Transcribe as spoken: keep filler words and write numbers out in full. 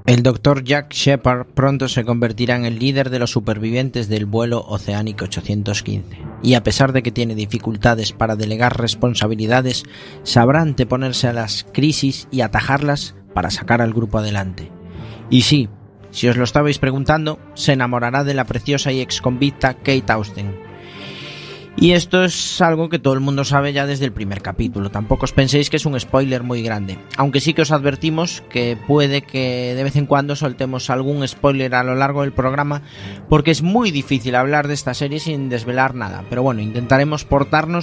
El doctor Jack Shepard pronto se convertirá en el líder de los supervivientes del vuelo Oceanic ochocientos quince, y a pesar de que tiene dificultades para delegar responsabilidades, sabrá anteponerse a las crisis y atajarlas para sacar al grupo adelante. Y sí, si os lo estabais preguntando, se enamorará de la preciosa y exconvicta Kate Austen. Y esto es algo que todo el mundo sabe ya desde el primer capítulo, tampoco os penséis que es un spoiler muy grande, aunque sí que os advertimos que puede que de vez en cuando soltemos algún spoiler a lo largo del programa, porque es muy difícil hablar de esta serie sin desvelar nada, pero bueno, intentaremos portarnos